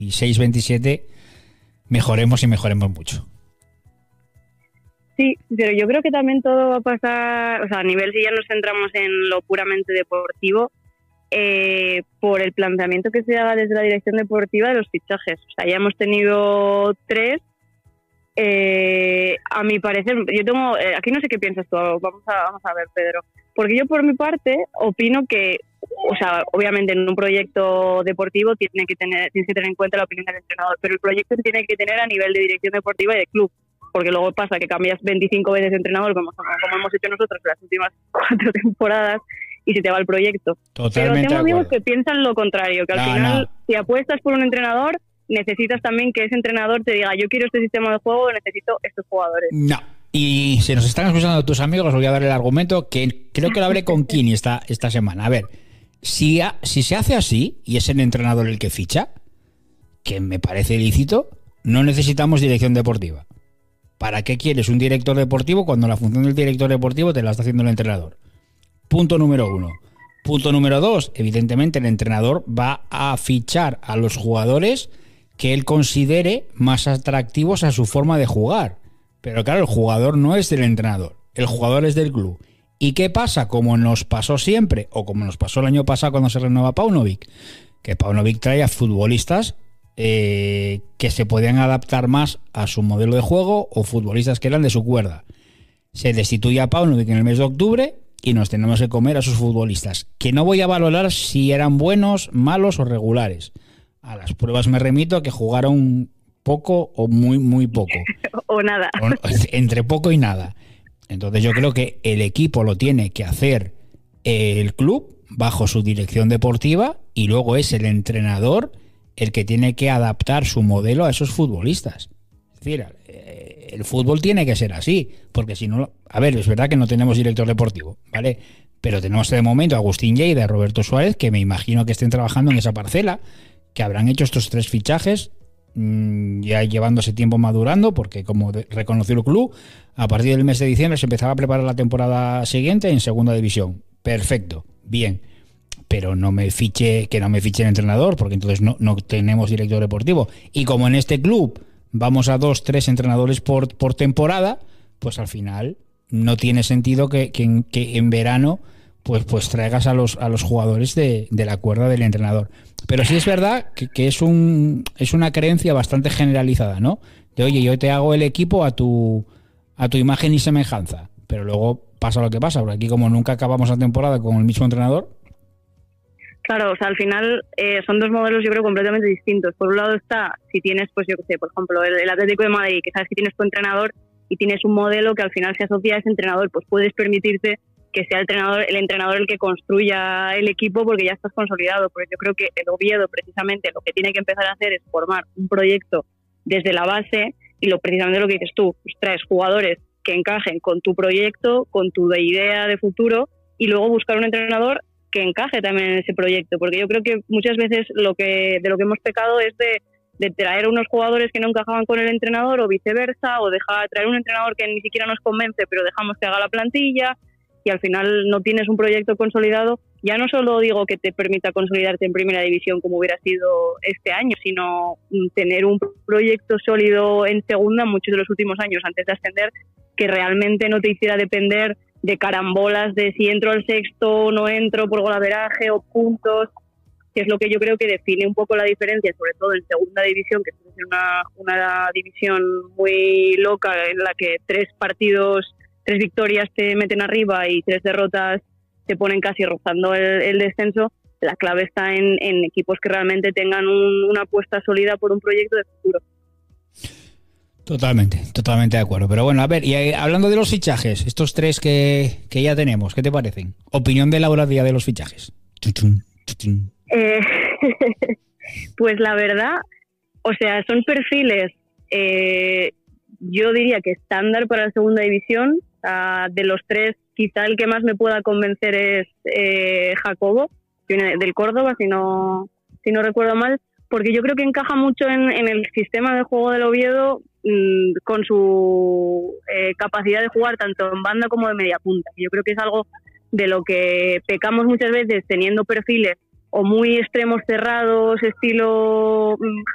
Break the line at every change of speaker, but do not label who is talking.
y 6-27 mejoremos y mejoremos mucho.
Sí, pero yo creo que también todo va a pasar, o sea, a nivel si ya nos centramos en lo puramente deportivo, por el planteamiento que se haga desde la dirección deportiva de los fichajes. O sea, ya hemos tenido 3. A mi parecer, yo tengo, aquí no sé qué piensas tú, vamos a ver, Pedro, porque yo por mi parte opino que, o sea, obviamente en un proyecto deportivo tienes que tener en cuenta la opinión del entrenador, pero el proyecto se tiene que tener a nivel de dirección deportiva y de club, porque luego pasa que cambias 25 veces de entrenador, como hemos hecho nosotros en las últimas 4 temporadas, y se te va el proyecto.
Totalmente.
Pero tengo amigos que piensan lo contrario, que al final, si apuestas por un entrenador, necesitas también que ese entrenador te diga, yo quiero este sistema de juego, necesito estos jugadores.
No. Y si nos están escuchando tus amigos, os voy a dar el argumento que creo que lo hablé con Kini esta semana. A ver, si se hace así y es el entrenador el que ficha, que me parece lícito, no necesitamos dirección deportiva. ¿Para qué quieres un director deportivo cuando la función del director deportivo te la está haciendo el entrenador? Punto número 1. Punto número 2. Evidentemente el entrenador va a fichar a los jugadores que él considere más atractivos a su forma de jugar. Pero claro, el jugador no es del entrenador, el jugador es del club. ¿Y qué pasa? Como nos pasó siempre, o como nos pasó el año pasado cuando se renueva Paunovic, que Paunovic trae a futbolistas que se podían adaptar más a su modelo de juego o futbolistas que eran de su cuerda. Se destituye a Paunovic en el mes de octubre y nos tenemos que comer a sus futbolistas, que no voy a valorar si eran buenos, malos o regulares. A las pruebas me remito, que jugaron poco o muy, muy poco.
O nada.
Entre poco y nada. Entonces yo creo que el equipo lo tiene que hacer el club bajo su dirección deportiva y luego es el entrenador el que tiene que adaptar su modelo a esos futbolistas. Es decir, el fútbol tiene que ser así, porque si no... A ver, es verdad que no tenemos director deportivo, ¿vale? Pero tenemos de momento a Agustín Lleida y a Roberto Suárez, que me imagino que estén trabajando en esa parcela, que habrán hecho estos 3 fichajes ya llevándose tiempo madurando, porque como reconoció el club, a partir del mes de diciembre se empezaba a preparar la temporada siguiente en segunda división. Perfecto, bien, pero no me fiche el entrenador, porque entonces no tenemos director deportivo. Y como en este club vamos a 2-3 entrenadores por temporada, pues al final no tiene sentido que en verano pues traigas a los jugadores de la cuerda del entrenador. Pero sí es verdad que es una creencia bastante generalizada, ¿no? De oye, yo te hago el equipo a tu imagen y semejanza, pero luego pasa lo que pasa, porque aquí como nunca acabamos la temporada con el mismo entrenador.
Claro, o sea, al final son 2 modelos, yo creo, completamente distintos. Por un lado está, si tienes, pues yo qué sé, por ejemplo, el Atlético de Madrid, que sabes que tienes tu entrenador y tienes un modelo que al final se asocia a ese entrenador, pues puedes permitirte que sea el entrenador el que construya el equipo porque ya estás consolidado. Porque yo creo que el Oviedo precisamente lo que tiene que empezar a hacer es formar un proyecto desde la base y precisamente lo que dices tú, pues traes jugadores que encajen con tu proyecto, con tu idea de futuro y luego buscar un entrenador que encaje también en ese proyecto, porque yo creo que muchas veces de lo que hemos pecado es de traer unos jugadores que no encajaban con el entrenador o viceversa, o traer un entrenador que ni siquiera nos convence pero dejamos que haga la plantilla y al final no tienes un proyecto consolidado. Ya no solo digo que te permita consolidarte en primera división como hubiera sido este año, sino tener un proyecto sólido en segunda muchos de los últimos años antes de ascender, que realmente no te hiciera depender de carambolas de si entro al sexto o no entro por golaveraje o puntos, que es lo que yo creo que define un poco la diferencia, sobre todo en segunda división, que es una división muy loca en la que 3 victorias te meten arriba y 3 derrotas te ponen casi rozando el descenso. La clave está en equipos que realmente tengan una apuesta sólida por un proyecto de futuro.
Totalmente de acuerdo. Pero bueno, a ver, y hablando de los fichajes, estos 3 que ya tenemos, ¿qué te parecen? Opinión de Laura Díaz de los fichajes.
Pues la verdad, o sea, son perfiles, yo diría que estándar para la segunda división. De los 3, quizá el que más me pueda convencer es Jacobo, que viene del Córdoba, si no recuerdo mal, porque yo creo que encaja mucho en el sistema de juego del Oviedo, con su capacidad de jugar tanto en banda como de media punta. Yo creo que es algo de lo que pecamos muchas veces teniendo perfiles o muy extremos cerrados, estilo